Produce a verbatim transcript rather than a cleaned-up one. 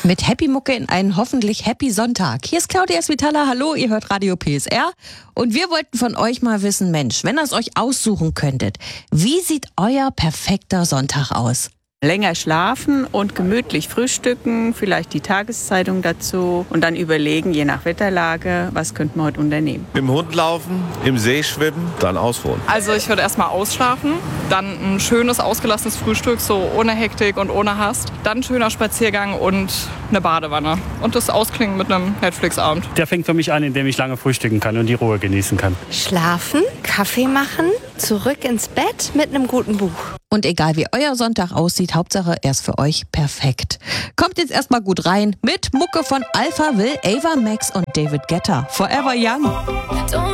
Mit Happy Mucke in einen hoffentlich Happy Sonntag. Hier ist Claudia Svitala, hallo, ihr hört Radio P S R. Und wir wollten von euch mal wissen, Mensch, wenn ihr es euch aussuchen könntet, wie sieht euer perfekter Sonntag aus? Länger schlafen und gemütlich frühstücken, vielleicht die Tageszeitung dazu und dann überlegen, je nach Wetterlage, was könnten wir heute unternehmen. Mit dem Hund laufen, im See schwimmen, dann ausruhen. Also ich würde erstmal ausschlafen, dann ein schönes, ausgelassenes Frühstück, so ohne Hektik und ohne Hast. Dann ein schöner Spaziergang und eine Badewanne. Und das Ausklingen mit einem Netflix-Abend. Der fängt für mich an, indem ich lange frühstücken kann und die Ruhe genießen kann. Schlafen, Kaffee machen, zurück ins Bett mit einem guten Buch. Und egal wie euer Sonntag aussieht, Hauptsache er ist für euch perfekt. Kommt jetzt erstmal gut rein mit Mucke von Alpha Will, Ava Max und David Guetta. Forever Young.